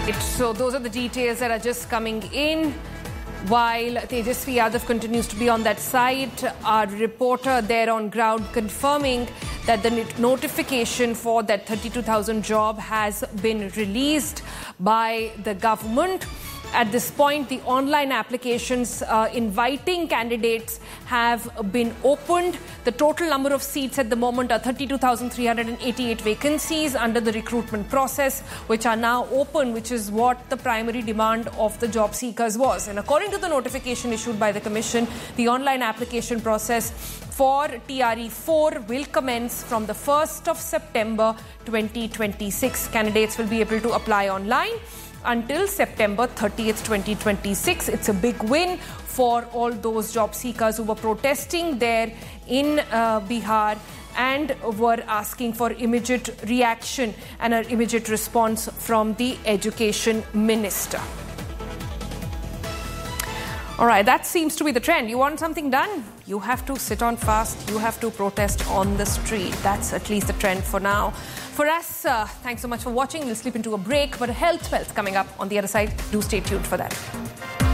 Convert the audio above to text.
So those are the details that are just coming in. While Tejasvi Yadav continues to be on that site, our reporter there on ground confirming that the notification for that 32,000 job has been released by the government. At this point, the online applications inviting candidates have been opened. The total number of seats at the moment are 32,388 vacancies under the recruitment process, which are now open, which is what the primary demand of the job seekers was. And according to the notification issued by the Commission, the online application process for TRE4 will commence from the 1st of September 2026. Candidates will be able to apply online until September 30th, 2026. It's a big win for all those job seekers who were protesting there in Bihar and were asking for immediate reaction and an immediate response from the Education Minister. All right, that seems to be the trend. You want something done? You have to sit on fast. You have to protest on the street. That's at least the trend for now. For us, thanks so much for watching. We'll slip into a break, but Health Wealth coming up on the other side. Do stay tuned for that.